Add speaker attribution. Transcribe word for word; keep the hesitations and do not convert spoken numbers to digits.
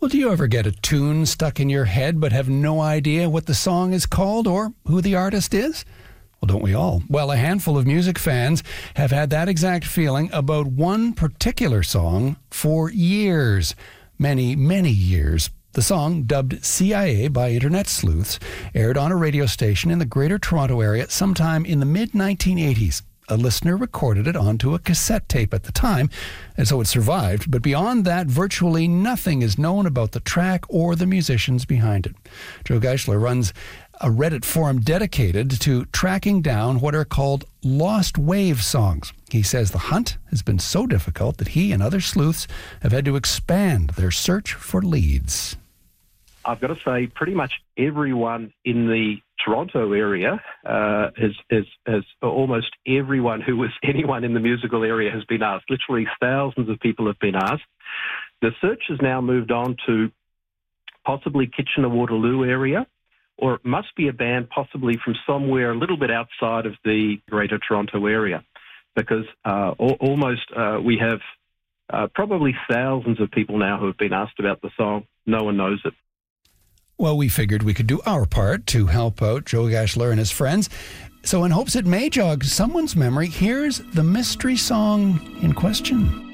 Speaker 1: Well, do you ever get a tune stuck in your head but have no idea what the song is called or who the artist is? Well, don't we all? Well, a handful of music fans have had that exact feeling about one particular song for years. Many, many years. The song, dubbed C I A by internet sleuths, aired on a radio station in the Greater Toronto area sometime in the mid nineteen eighties. A listener recorded it onto a cassette tape at the time, and so it survived. But beyond that, virtually nothing is known about the track or the musicians behind it. Joe Geisler runs a Reddit forum dedicated to tracking down what are called lost wave songs. He says the hunt has been so difficult that he and other sleuths have had to expand their search for leads.
Speaker 2: I've got to say, pretty much everyone in the Toronto area uh, has, has, has almost everyone who was anyone in the musical area has been asked. Literally thousands of people have been asked. The search has now moved on to possibly Kitchener-Waterloo area, or it must be a band possibly from somewhere a little bit outside of the Greater Toronto area, because uh, al- almost uh, we have uh, probably thousands of people now who have been asked about the song. No one knows it.
Speaker 1: Well, we figured we could do our part to help out Joe Geisler and his friends. So in hopes it may jog someone's memory, here's the mystery song in question.